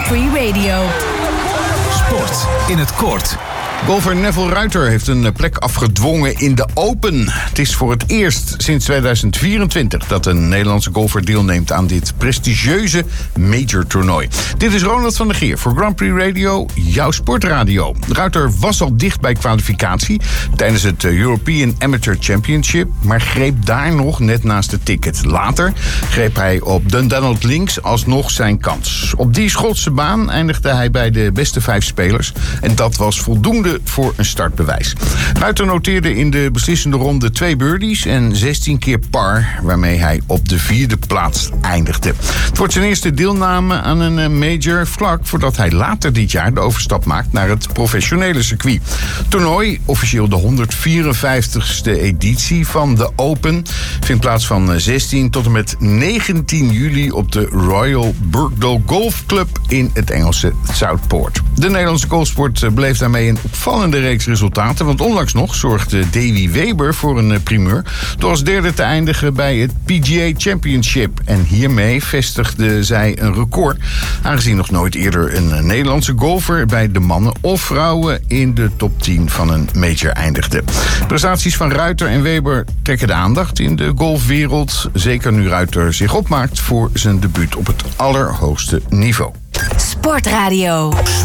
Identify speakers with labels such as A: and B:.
A: Prix Radio.
B: Sport in het kort.
C: Golfer Neville Ruiter heeft een plek afgedwongen in de Open. Het is voor het eerst sinds 2024 dat een Nederlandse golfer deelneemt aan dit prestigieuze major-toernooi. Dit is Ronald van der Geer voor Grand Prix Radio, jouw sportradio. Ruiter was al dicht bij kwalificatie tijdens het European Amateur Championship, maar greep daar nog net naast het ticket. Later greep hij op Dundonald Links alsnog zijn kans. Op die Schotse baan eindigde hij bij de beste 5 spelers en dat was voldoende voor een startbewijs. Ruiter noteerde in de beslissende ronde 2 birdies en 16 keer par, waarmee hij op de 4e plaats eindigde. Het wordt zijn eerste deelname aan een major vlak voordat hij later dit jaar de overstap maakt naar het professionele circuit. Het toernooi, officieel de 154ste editie van de Open, vindt plaats van 16 tot en met 19 juli op de Royal Birkdale Golf Club in het Engelse Southport. De Nederlandse golfsport bleef daarmee een opvallende reeks resultaten, want onlangs nog zorgde Davy Weber voor een primeur door als derde te eindigen bij het PGA Championship. En hiermee vestigde zij een record, aangezien nog nooit eerder een Nederlandse golfer bij de mannen of vrouwen in de top 10 van een major eindigde. Prestaties van Ruiter en Weber trekken de aandacht in de golfwereld, zeker nu Ruiter zich opmaakt voor zijn debuut op het allerhoogste niveau.
A: Sportradio.